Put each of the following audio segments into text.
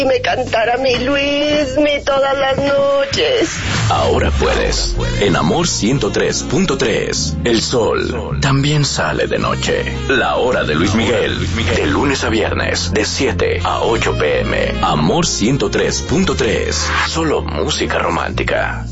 y me cantara mi Luismi todas las noches. Ahora puedes. En Amor 103.3, el sol también sale de noche. La hora de Luis Miguel, de lunes a viernes, de 7 a 8 p.m. Amor 103.3, solo música romántica.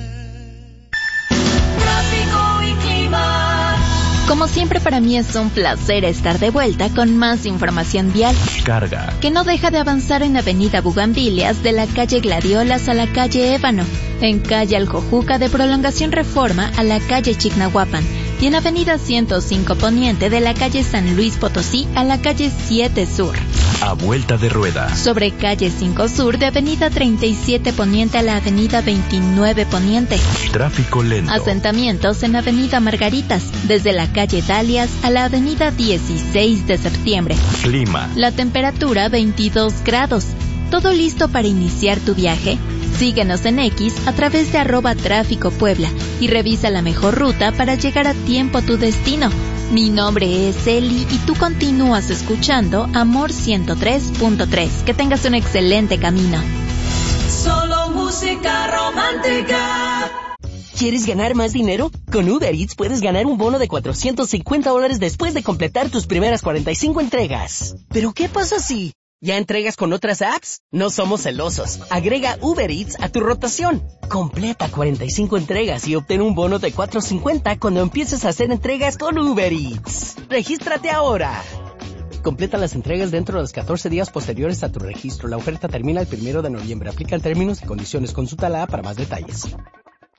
Como siempre, para mí es un placer estar de vuelta con más información vial. Carga. Que no deja de avanzar en Avenida Bugambilias, de la calle Gladiolas a la calle Ébano, en calle Aljojuca de Prolongación Reforma a la calle Chignahuapan, y en Avenida 105 Poniente de la calle San Luis Potosí a la calle 7 Sur. A vuelta de rueda. Sobre calle 5 Sur de Avenida 37 Poniente a la Avenida 29 Poniente. Tráfico lento. Asentamientos en Avenida Margaritas, desde la calle Dalias a la Avenida 16 de Septiembre. Clima. La temperatura 22 grados. ¿Todo listo para iniciar tu viaje? Síguenos en X a través de @Tráfico Puebla y revisa la mejor ruta para llegar a tiempo a tu destino. Mi nombre es Eli y tú continúas escuchando Amor 103.3. Que tengas un excelente camino. Solo música romántica. ¿Quieres ganar más dinero? Con Uber Eats puedes ganar un bono de $450 después de completar tus primeras 45 entregas. ¿Pero qué pasa si ya entregas con otras apps? No somos celosos. Agrega Uber Eats a tu rotación. Completa 45 entregas y obtén un bono de $450 cuando empieces a hacer entregas con Uber Eats. ¡Regístrate ahora! Completa las entregas dentro de los 14 días posteriores a tu registro. La oferta termina el 1 de noviembre. Aplican términos y condiciones. Consulta la app para más detalles.